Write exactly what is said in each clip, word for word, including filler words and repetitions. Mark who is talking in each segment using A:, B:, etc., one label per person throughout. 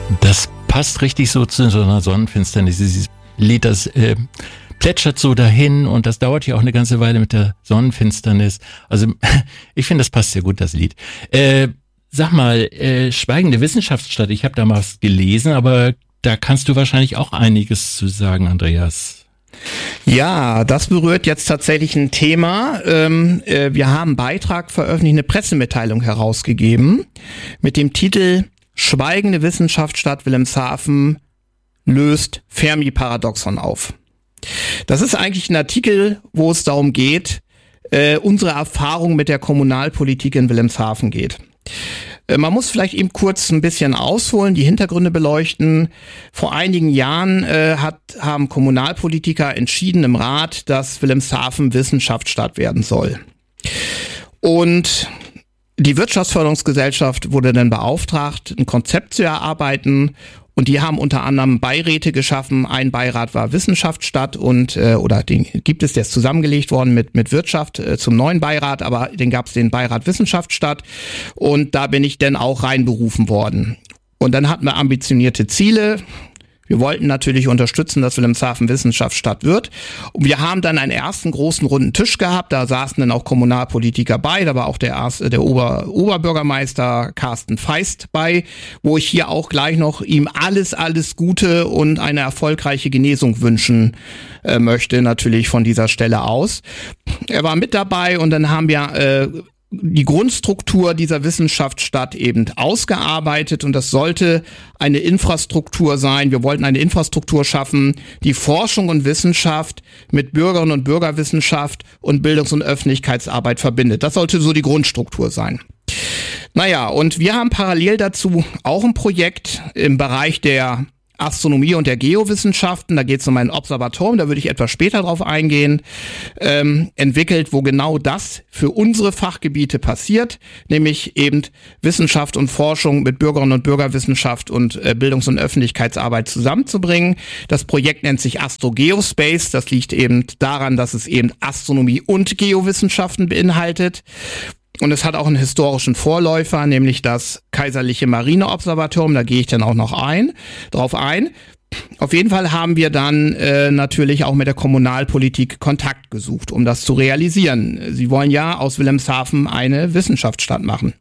A: Das passt richtig so zu so einer Sonnenfinsternis. Dieses Lied, das äh, plätschert so dahin und das dauert ja auch eine ganze Weile mit der Sonnenfinsternis. Also ich finde, das passt sehr gut, das Lied. Äh, sag mal, äh, Schweigende Wissenschaftsstadt, ich habe da mal was gelesen, aber da kannst du wahrscheinlich auch einiges zu sagen, Andreas.
B: Ja, das berührt jetzt tatsächlich ein Thema. Ähm, äh, wir haben einen Beitrag veröffentlicht, eine Pressemitteilung herausgegeben mit dem Titel Schweigende Wissenschaftsstadt Wilhelmshaven löst Fermi-Paradoxon auf. Das ist eigentlich ein Artikel, wo es darum geht, äh, unsere Erfahrung mit der Kommunalpolitik in Wilhelmshaven geht. Äh, man muss vielleicht eben kurz ein bisschen ausholen, die Hintergründe beleuchten. Vor einigen Jahren äh, hat, haben Kommunalpolitiker entschieden im Rat, dass Wilhelmshaven Wissenschaftsstadt werden soll. Und die Wirtschaftsförderungsgesellschaft wurde dann beauftragt, ein Konzept zu erarbeiten. Und die haben unter anderem Beiräte geschaffen. Ein Beirat war Wissenschaftsstadt und äh, oder den gibt es, der ist zusammengelegt worden mit mit Wirtschaft äh, zum neuen Beirat, aber den gab es den Beirat Wissenschaftsstadt und da bin ich dann auch reinberufen worden. Und dann hatten wir ambitionierte Ziele. Wir wollten natürlich unterstützen, dass Wilhelmshaven Wissenschaftsstadt wird. Und wir haben dann einen ersten großen runden Tisch gehabt. Da saßen dann auch Kommunalpolitiker bei. Da war auch der, erste, der Ober, Oberbürgermeister Carsten Feist bei, wo ich hier auch gleich noch ihm alles, alles Gute und eine erfolgreiche Genesung wünschen äh, möchte, natürlich von dieser Stelle aus. Er war mit dabei und dann haben wir äh, die Grundstruktur dieser Wissenschaftsstadt eben ausgearbeitet und das sollte eine Infrastruktur sein. Wir wollten eine Infrastruktur schaffen, die Forschung und Wissenschaft mit Bürgerinnen und Bürgerwissenschaft und Bildungs- und Öffentlichkeitsarbeit verbindet. Das sollte so die Grundstruktur sein. Naja, und wir haben parallel dazu auch ein Projekt im Bereich der Astronomie und der Geowissenschaften, da geht es um ein Observatorium, da würde ich etwas später drauf eingehen, ähm, entwickelt, wo genau das für unsere Fachgebiete passiert, nämlich eben Wissenschaft und Forschung mit Bürgerinnen und Bürgerwissenschaft und äh, Bildungs- und Öffentlichkeitsarbeit zusammenzubringen. Das Projekt nennt sich AstroGeoSpace, das liegt eben daran, dass es eben Astronomie und Geowissenschaften beinhaltet. Und es hat auch einen historischen Vorläufer, nämlich das Kaiserliche Marineobservatorium. Da gehe ich dann auch noch ein, drauf ein. Auf jeden Fall haben wir dann äh, natürlich auch mit der Kommunalpolitik Kontakt gesucht, um das zu realisieren. Sie wollen ja aus Wilhelmshaven eine Wissenschaftsstadt machen.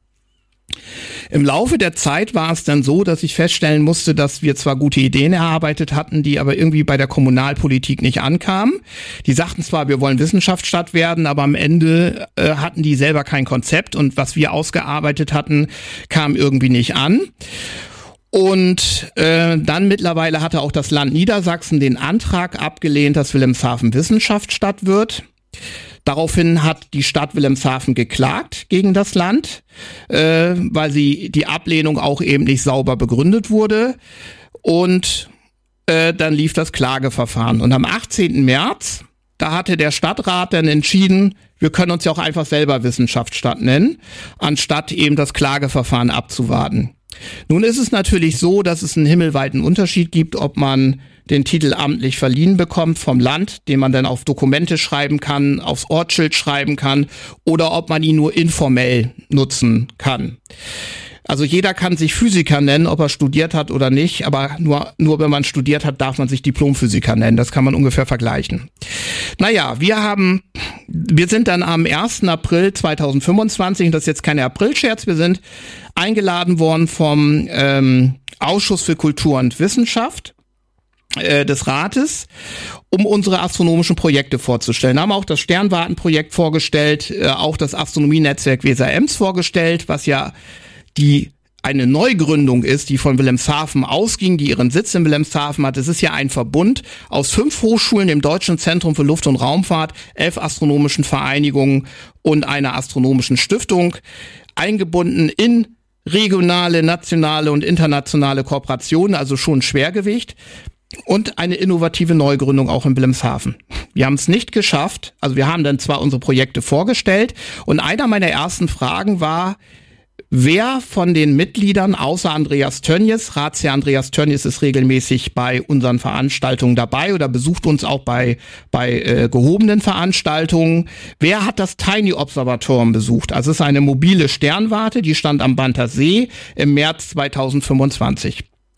B: Im Laufe der Zeit war es dann so, dass ich feststellen musste, dass wir zwar gute Ideen erarbeitet hatten, die aber irgendwie bei der Kommunalpolitik nicht ankamen. Die sagten zwar, wir wollen Wissenschaftsstadt werden, aber am Ende äh, hatten die selber kein Konzept und was wir ausgearbeitet hatten, kam irgendwie nicht an. Und äh, dann mittlerweile hatte auch das Land Niedersachsen den Antrag abgelehnt, dass Wilhelmshaven Wissenschaftsstadt wird. Daraufhin hat die Stadt Wilhelmshaven geklagt gegen das Land, äh, weil sie die Ablehnung auch eben nicht sauber begründet wurde. Und äh, dann lief das Klageverfahren. Und am achtzehnten März, da hatte der Stadtrat dann entschieden, wir können uns ja auch einfach selber Wissenschaftsstadt nennen, anstatt eben das Klageverfahren abzuwarten. Nun ist es natürlich so, dass es einen himmelweiten Unterschied gibt, ob man den Titel amtlich verliehen bekommt vom Land, den man dann auf Dokumente schreiben kann, aufs Ortsschild schreiben kann, oder ob man ihn nur informell nutzen kann. Also jeder kann sich Physiker nennen, ob er studiert hat oder nicht, aber nur, nur wenn man studiert hat, darf man sich Diplomphysiker nennen. Das kann man ungefähr vergleichen. Naja, wir haben, wir sind dann am ersten April zweitausendfünfundzwanzig, und das ist jetzt kein Aprilscherz, wir sind eingeladen worden vom ähm, Ausschuss für Kultur und Wissenschaft äh, des Rates, um unsere astronomischen Projekte vorzustellen. Da haben wir auch das Sternwartenprojekt vorgestellt, äh, auch das Astronomienetzwerk Weser-Ems vorgestellt, was ja die eine Neugründung ist, die von Wilhelmshaven ausging, die ihren Sitz in Wilhelmshaven hat. Es ist ja ein Verbund aus fünf Hochschulen, dem Deutschen Zentrum für Luft- und Raumfahrt, elf astronomischen Vereinigungen und einer astronomischen Stiftung, eingebunden in regionale, nationale und internationale Kooperationen, also schon ein Schwergewicht. Und eine innovative Neugründung auch in Wilhelmshaven. Wir haben es nicht geschafft, also wir haben dann zwar unsere Projekte vorgestellt und einer meiner ersten Fragen war, wer von den Mitgliedern außer Andreas Tönjes, Ratsherr Andreas Tönjes ist regelmäßig bei unseren Veranstaltungen dabei oder besucht uns auch bei bei äh, gehobenen Veranstaltungen, wer hat das Tiny Observatorium besucht? Also es ist eine mobile Sternwarte, die stand am Banter See im März zweitausendfünfundzwanzig.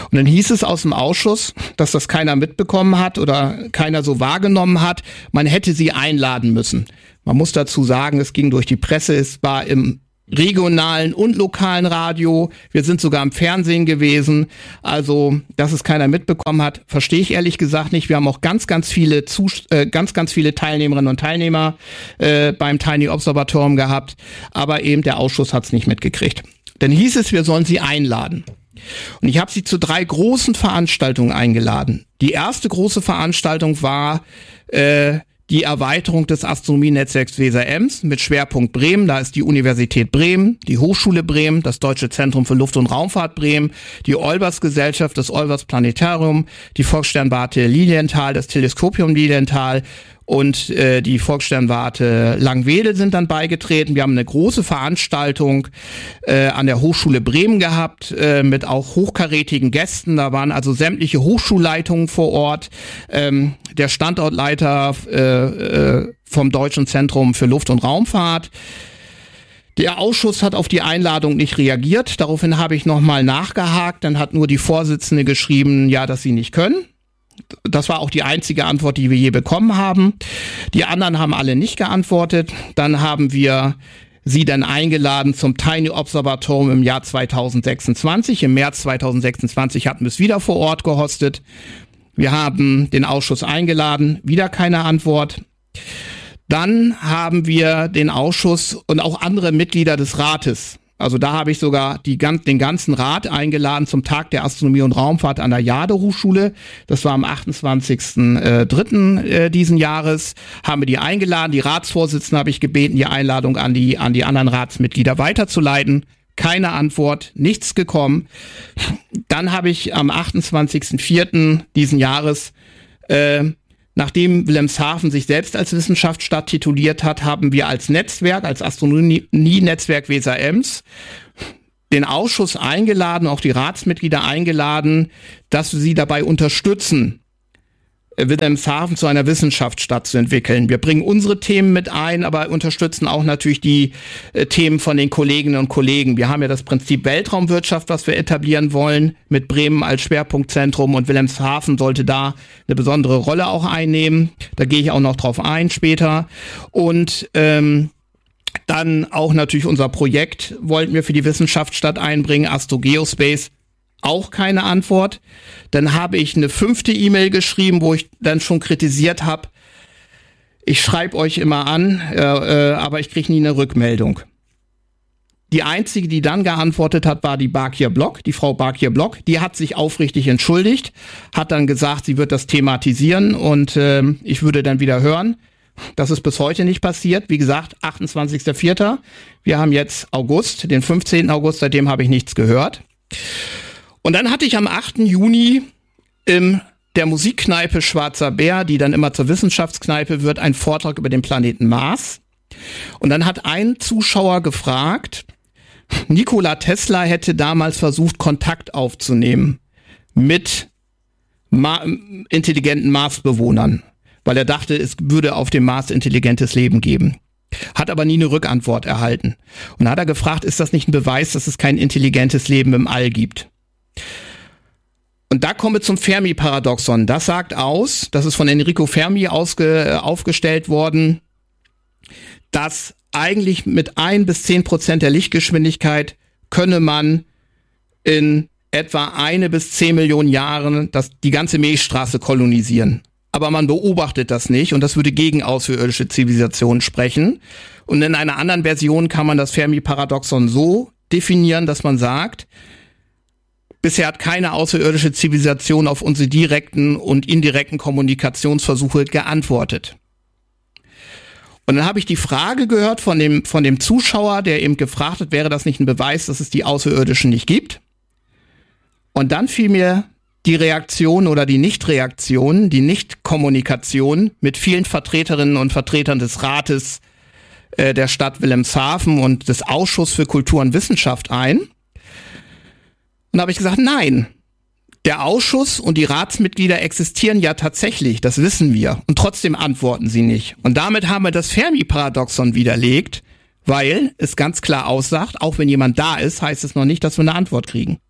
B: Und dann hieß es aus dem Ausschuss, dass das keiner mitbekommen hat oder keiner so wahrgenommen hat. Man hätte sie einladen müssen. Man muss dazu sagen, es ging durch die Presse, es war im regionalen und lokalen Radio. Wir sind sogar im Fernsehen gewesen. Also, dass es keiner mitbekommen hat, verstehe ich ehrlich gesagt nicht. Wir haben auch ganz, ganz viele Zus- äh, ganz, ganz viele Teilnehmerinnen und Teilnehmer äh, beim Tiny Observatorium gehabt. Aber eben der Ausschuss hat es nicht mitgekriegt. Dann hieß es, wir sollen sie einladen. Und ich habe sie zu drei großen Veranstaltungen eingeladen. Die erste große Veranstaltung war äh, die Erweiterung des Astronomienetzwerks Weser-Ems mit Schwerpunkt Bremen. Da ist die Universität Bremen, die Hochschule Bremen, das Deutsche Zentrum für Luft- und Raumfahrt Bremen, die Olbers-Gesellschaft, das Olbers-Planetarium, die Volkssternwarte Lilienthal, das Teleskopium Lilienthal und äh, die Volkssternwarte Langwedel sind dann beigetreten. Wir haben eine große Veranstaltung äh, an der Hochschule Bremen gehabt, äh, mit auch hochkarätigen Gästen. Da waren also sämtliche Hochschulleitungen vor Ort. Ähm, der Standortleiter äh, äh, vom Deutschen Zentrum für Luft- und Raumfahrt. Der Ausschuss hat auf die Einladung nicht reagiert. Daraufhin habe ich nochmal nachgehakt. Dann hat nur die Vorsitzende geschrieben, ja, dass sie nicht können. Das war auch die einzige Antwort, die wir je bekommen haben. Die anderen haben alle nicht geantwortet. Dann haben wir sie dann eingeladen zum Tiny Observatorium im Jahr zweitausendsechsundzwanzig. Im März zweitausendsechsundzwanzig hatten wir es wieder vor Ort gehostet. Wir haben den Ausschuss eingeladen, wieder keine Antwort. Dann haben wir den Ausschuss und auch andere Mitglieder des Rates. Also da habe ich sogar die, den ganzen Rat eingeladen zum Tag der Astronomie und Raumfahrt an der Jade-Hochschule. Das war am achtundzwanzigsten dritten Äh, diesen Jahres. Haben wir die eingeladen. Die Ratsvorsitzenden habe ich gebeten, die Einladung an die, an die anderen Ratsmitglieder weiterzuleiten. Keine Antwort, nichts gekommen. Dann habe ich am achtundzwanzigsten vierten diesen Jahres, äh, nachdem Wilhelmshaven sich selbst als Wissenschaftsstadt tituliert hat, haben wir als Netzwerk, als Astronomie-Netzwerk Weser-Ems den Ausschuss eingeladen, auch die Ratsmitglieder eingeladen, dass wir sie dabei unterstützen, Wilhelmshaven zu einer Wissenschaftsstadt zu entwickeln. Wir bringen unsere Themen mit ein, aber unterstützen auch natürlich die äh, Themen von den Kolleginnen und Kollegen. Wir haben ja das Prinzip Weltraumwirtschaft, was wir etablieren wollen, mit Bremen als Schwerpunktzentrum, und Wilhelmshaven sollte da eine besondere Rolle auch einnehmen. Da gehe ich auch noch drauf ein später. Und ähm, dann auch natürlich unser Projekt wollten wir für die Wissenschaftsstadt einbringen, Astro-Geospace. Auch keine Antwort. Dann habe ich eine fünfte E-Mail geschrieben, wo ich dann schon kritisiert habe, ich schreibe euch immer an, äh, äh, aber ich kriege nie eine Rückmeldung. Die einzige, die dann geantwortet hat, war die Bakir Block, die Frau Bakir Block. Die hat sich aufrichtig entschuldigt, hat dann gesagt, sie wird das thematisieren und äh, ich würde dann wieder hören. Das ist bis heute nicht passiert. Wie gesagt, achtundzwanzigster vierter Wir haben jetzt August, den fünfzehnten August, seitdem habe ich nichts gehört. Und dann hatte ich am achten Juni in der Musikkneipe Schwarzer Bär, die dann immer zur Wissenschaftskneipe wird, einen Vortrag über den Planeten Mars. Und dann hat ein Zuschauer gefragt, Nikola Tesla hätte damals versucht, Kontakt aufzunehmen mit Ma- intelligenten Marsbewohnern, weil er dachte, es würde auf dem Mars intelligentes Leben geben. Hat aber nie eine Rückantwort erhalten. Und dann hat er gefragt, ist das nicht ein Beweis, dass es kein intelligentes Leben im All gibt? Und da kommen wir zum Fermi-Paradoxon. Das sagt aus, das ist von Enrico Fermi ausge, aufgestellt worden, dass eigentlich mit ein bis zehn Prozent der Lichtgeschwindigkeit könne man in etwa eine bis zehn Millionen Jahren das, die ganze Milchstraße kolonisieren. Aber man beobachtet das nicht und das würde gegen außerirdische Zivilisationen sprechen. Und in einer anderen Version kann man das Fermi-Paradoxon so definieren, dass man sagt, bisher hat keine außerirdische Zivilisation auf unsere direkten und indirekten Kommunikationsversuche geantwortet. Und dann habe ich die Frage gehört von dem, von dem Zuschauer, der eben gefragt hat, wäre das nicht ein Beweis, dass es die Außerirdischen nicht gibt? Und dann fiel mir die Reaktion oder die Nichtreaktion, die Nichtkommunikation mit vielen Vertreterinnen und Vertretern des Rates äh, der Stadt Wilhelmshaven und des Ausschusses für Kultur und Wissenschaft ein. Und da habe ich gesagt, nein, der Ausschuss und die Ratsmitglieder existieren ja tatsächlich, das wissen wir. Und trotzdem antworten sie nicht. Und damit haben wir das Fermi-Paradoxon widerlegt, weil es ganz klar aussagt, auch wenn jemand da ist, heißt es noch nicht, dass wir eine Antwort kriegen.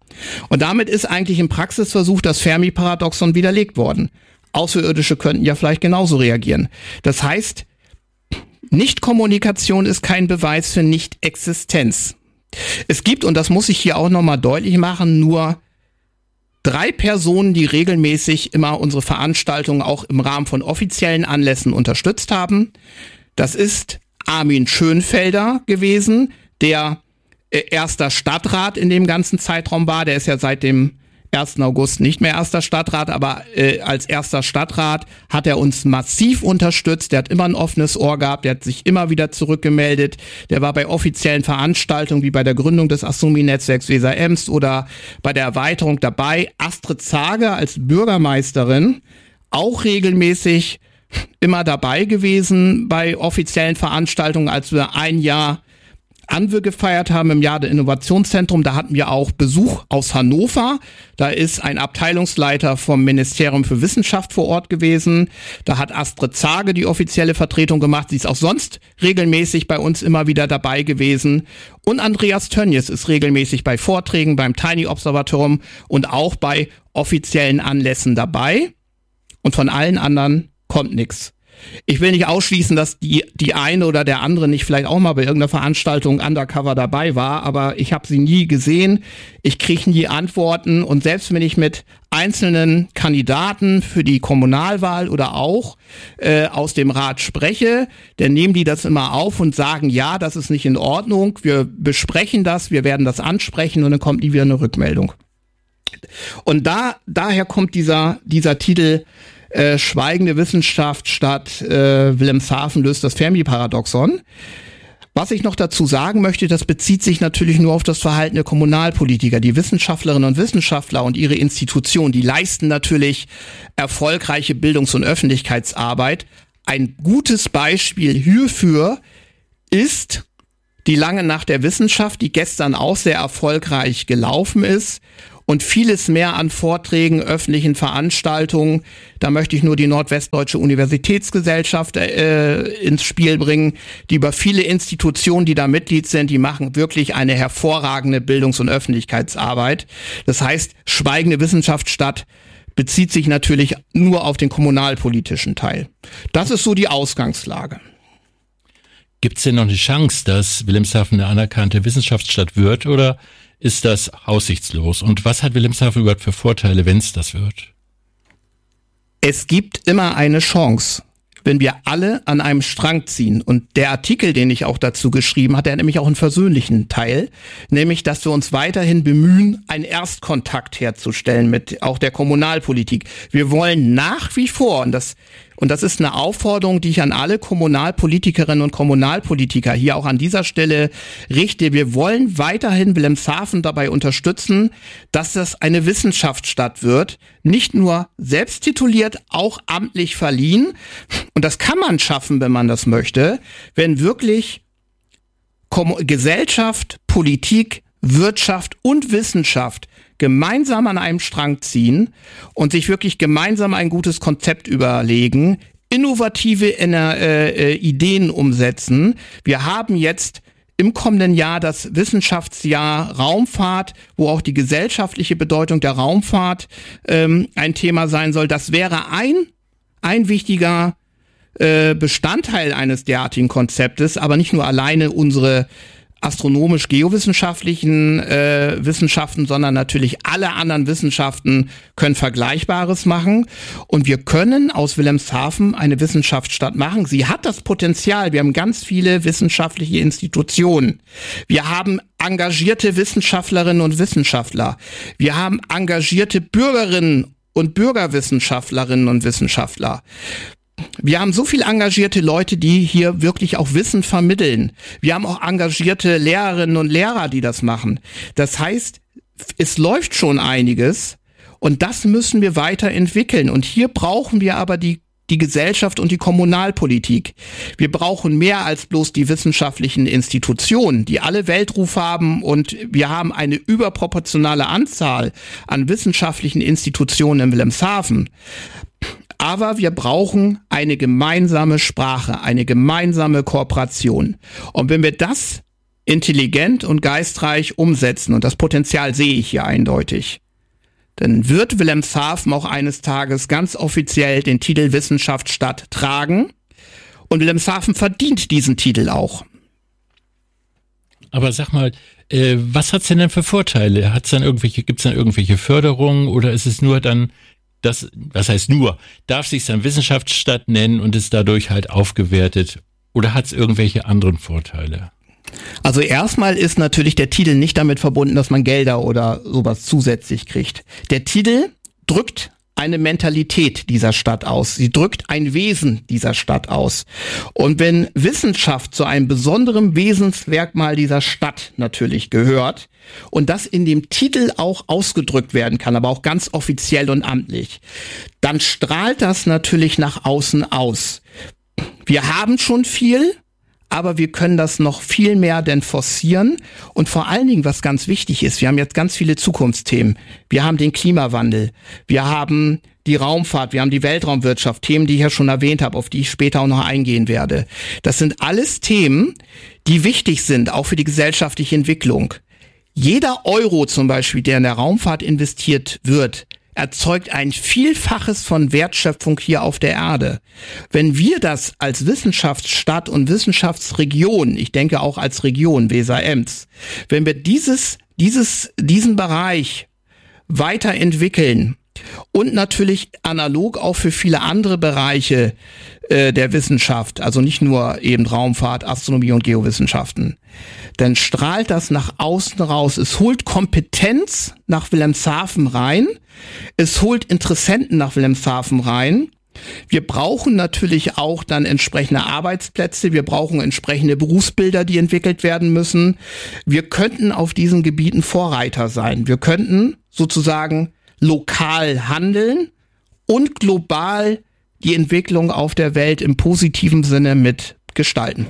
B: Und damit ist eigentlich im Praxisversuch das Fermi-Paradoxon widerlegt worden. Außerirdische könnten ja vielleicht genauso reagieren. Das heißt, Nichtkommunikation ist kein Beweis für Nichtexistenz. Es gibt, und das muss ich hier auch nochmal deutlich machen, nur drei Personen, die regelmäßig immer unsere Veranstaltungen auch im Rahmen von offiziellen Anlässen unterstützt haben. Das ist Armin Schönfelder gewesen, der äh, erster Stadtrat in dem ganzen Zeitraum war. Der ist ja seit dem ersten August nicht mehr erster Stadtrat, aber äh, als erster Stadtrat hat er uns massiv unterstützt. Der hat immer ein offenes Ohr gehabt, der hat sich immer wieder zurückgemeldet. Der war bei offiziellen Veranstaltungen wie bei der Gründung des Astronomie-Netzwerks Weser-Ems oder bei der Erweiterung dabei. Astrid Zager als Bürgermeisterin auch regelmäßig immer dabei gewesen bei offiziellen Veranstaltungen, als wir ein Jahr Anwe gefeiert haben im Jahr der Innovationszentrum. Da hatten wir auch Besuch aus Hannover. Da ist ein Abteilungsleiter vom Ministerium für Wissenschaft vor Ort gewesen. Da hat Astrid Zage die offizielle Vertretung gemacht. Sie ist auch sonst regelmäßig bei uns immer wieder dabei gewesen. Und Andreas Tönnies ist regelmäßig bei Vorträgen beim Tiny Observatorium und auch bei offiziellen Anlässen dabei. Und von allen anderen kommt nichts. Ich will nicht ausschließen, dass die die eine oder der andere nicht vielleicht auch mal bei irgendeiner Veranstaltung undercover dabei war, aber ich habe sie nie gesehen. Ich kriege nie Antworten und selbst wenn ich mit einzelnen Kandidaten für die Kommunalwahl oder auch äh, aus dem Rat spreche, dann nehmen die das immer auf und sagen, ja, das ist nicht in Ordnung, wir besprechen das, wir werden das ansprechen und dann kommt nie wieder eine Rückmeldung. Und da daher kommt dieser dieser Titel Äh, Schweigende Wissenschaft statt äh, Wilhelmshaven löst das Fermi-Paradoxon. Was ich noch dazu sagen möchte, das bezieht sich natürlich nur auf das Verhalten der Kommunalpolitiker. Die Wissenschaftlerinnen und Wissenschaftler und ihre Institutionen, die leisten natürlich erfolgreiche Bildungs- und Öffentlichkeitsarbeit. Ein gutes Beispiel hierfür ist die Lange Nacht der Wissenschaft, die gestern auch sehr erfolgreich gelaufen ist. Und vieles mehr an Vorträgen, öffentlichen Veranstaltungen. Da möchte ich nur die Nordwestdeutsche Universitätsgesellschaft äh, ins Spiel bringen, die über viele Institutionen, die da Mitglied sind, die machen wirklich eine hervorragende Bildungs- und Öffentlichkeitsarbeit. Das heißt, schweigende Wissenschaft statt bezieht sich natürlich nur auf den kommunalpolitischen Teil. Das ist so die Ausgangslage.
A: Gibt es denn noch eine Chance, dass Wilhelmshaven eine anerkannte Wissenschaftsstadt wird, oder ist das aussichtslos? Und was hat Wilhelmshaven überhaupt für Vorteile, wenn es das wird?
B: Es gibt immer eine Chance, wenn wir alle an einem Strang ziehen. Und der Artikel, den ich auch dazu geschrieben habe, der hat nämlich auch einen versöhnlichen Teil, nämlich, dass wir uns weiterhin bemühen, einen Erstkontakt herzustellen mit auch der Kommunalpolitik. Wir wollen nach wie vor, und das Und das ist eine Aufforderung, die ich an alle Kommunalpolitikerinnen und Kommunalpolitiker hier auch an dieser Stelle richte. Wir wollen weiterhin Wilhelmshaven dabei unterstützen, dass das eine Wissenschaftsstadt wird. Nicht nur selbst tituliert, auch amtlich verliehen. Und das kann man schaffen, wenn man das möchte, wenn wirklich Kom- Gesellschaft, Politik, Wirtschaft und Wissenschaft gemeinsam an einem Strang ziehen und sich wirklich gemeinsam ein gutes Konzept überlegen, innovative äh, äh, Ideen umsetzen. Wir haben jetzt im kommenden Jahr das Wissenschaftsjahr Raumfahrt, wo auch die gesellschaftliche Bedeutung der Raumfahrt ähm, ein Thema sein soll. Das wäre ein, ein wichtiger äh, Bestandteil eines derartigen Konzeptes, aber nicht nur alleine unsere astronomisch-geowissenschaftlichen äh, Wissenschaften, sondern natürlich alle anderen Wissenschaften können Vergleichbares machen. Und wir können aus Wilhelmshaven eine Wissenschaftsstadt machen. Sie hat das Potenzial. Wir haben ganz viele wissenschaftliche Institutionen. Wir haben engagierte Wissenschaftlerinnen und Wissenschaftler. Wir haben engagierte Bürgerinnen und Bürgerwissenschaftlerinnen und Wissenschaftler. Wir haben so viel engagierte Leute, die hier wirklich auch Wissen vermitteln. Wir haben auch engagierte Lehrerinnen und Lehrer, die das machen. Das heißt, es läuft schon einiges und das müssen wir weiterentwickeln. Und hier brauchen wir aber die die Gesellschaft und die Kommunalpolitik. Wir brauchen mehr als bloß die wissenschaftlichen Institutionen, die alle Weltruf haben, und wir haben eine überproportionale Anzahl an wissenschaftlichen Institutionen in Wilhelmshaven. Aber wir brauchen eine gemeinsame Sprache, eine gemeinsame Kooperation. Und wenn wir das intelligent und geistreich umsetzen. Und das Potenzial sehe ich hier eindeutig. Dann wird Wilhelmshaven auch eines Tages ganz offiziell den Titel Wissenschaftsstadt tragen. Und Wilhelmshaven verdient diesen Titel auch.
A: Aber sag mal, äh, was hat's denn denn für Vorteile? Hat's dann irgendwelche, gibt's dann irgendwelche Förderungen oder ist es nur dann, das, was heißt nur, darf sich's dann Wissenschaftsstadt nennen und ist dadurch halt aufgewertet? Oder hat's irgendwelche anderen Vorteile?
B: Also erstmal ist natürlich der Titel nicht damit verbunden, dass man Gelder oder sowas zusätzlich kriegt. Der Titel drückt eine Mentalität dieser Stadt aus. Sie drückt ein Wesen dieser Stadt aus. Und wenn Wissenschaft zu einem besonderen Wesensmerkmal dieser Stadt natürlich gehört und das in dem Titel auch ausgedrückt werden kann, aber auch ganz offiziell und amtlich, dann strahlt das natürlich nach außen aus. Wir haben schon viel, aber wir können das noch viel mehr denn forcieren. Und vor allen Dingen, was ganz wichtig ist, wir haben jetzt ganz viele Zukunftsthemen. Wir haben den Klimawandel, wir haben die Raumfahrt, wir haben die Weltraumwirtschaft, Themen, die ich ja schon erwähnt habe, auf die ich später auch noch eingehen werde. Das sind alles Themen, die wichtig sind, auch für die gesellschaftliche Entwicklung. Jeder Euro zum Beispiel, der in der Raumfahrt investiert wird, erzeugt ein Vielfaches von Wertschöpfung hier auf der Erde. Wenn wir das als Wissenschaftsstadt und Wissenschaftsregion, ich denke auch als Region Weser-Ems, wenn wir dieses, dieses, diesen Bereich weiterentwickeln und natürlich analog auch für viele andere Bereiche äh, der Wissenschaft, also nicht nur eben Raumfahrt, Astronomie und Geowissenschaften, dann strahlt das nach außen raus. Es holt Kompetenz nach Wilhelmshaven rein. Es holt Interessenten nach Wilhelmshaven rein. Wir brauchen natürlich auch dann entsprechende Arbeitsplätze. Wir brauchen entsprechende Berufsbilder, die entwickelt werden müssen. Wir könnten auf diesen Gebieten Vorreiter sein. Wir könnten sozusagen lokal handeln und global die Entwicklung auf der Welt im positiven Sinne mitgestalten.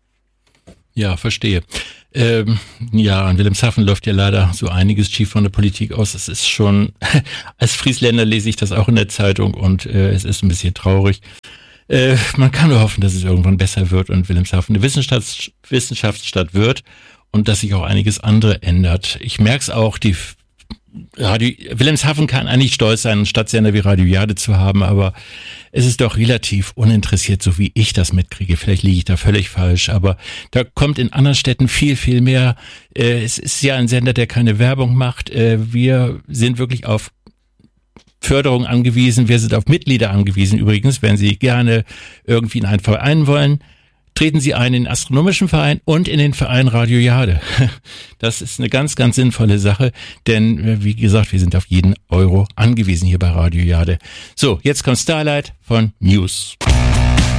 A: Ja, verstehe. Ähm, ja, in Wilhelmshaven läuft ja leider so einiges schief von der Politik aus. Es ist schon, als Friesländer lese ich das auch in der Zeitung und äh, es ist ein bisschen traurig. Äh, man kann nur hoffen, dass es irgendwann besser wird und Wilhelmshaven eine Wissenschafts- Wissenschaftsstadt wird und dass sich auch einiges andere ändert. Ich merke es auch, die Radio, Wilhelmshaven kann eigentlich stolz sein, einen Stadtsender wie Radio Jade zu haben, aber es ist doch relativ uninteressiert, so wie ich das mitkriege. Vielleicht liege ich da völlig falsch, aber da kommt in anderen Städten viel, viel mehr. Äh, es ist ja ein Sender, der keine Werbung macht. Äh, wir sind wirklich auf Förderung angewiesen. Wir sind auf Mitglieder angewiesen übrigens, wenn Sie gerne irgendwie in einen Verein wollen. Treten Sie ein in den Astronomischen Verein und in den Verein Radio Jade. Das ist eine ganz, ganz sinnvolle Sache, denn wie gesagt, wir sind auf jeden Euro angewiesen hier bei Radio Jade. So, jetzt kommt Starlight von Muse.